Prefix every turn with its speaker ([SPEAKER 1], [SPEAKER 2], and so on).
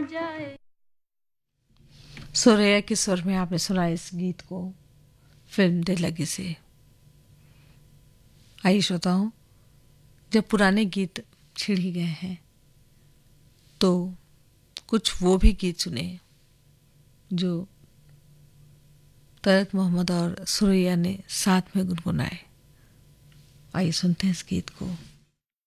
[SPEAKER 1] जाए।
[SPEAKER 2] सुरैया के स्वर में आपने सुना इस गीत को फिल्म दिल लगी से। आइए श्रोताओं, जब पुराने गीत छिड़ ही गए हैं तो कुछ वो भी गीत सुने जो तलत मोहम्मद और सुरैया ने साथ में गुनगुनाए। आइए सुनते हैं इस गीत को।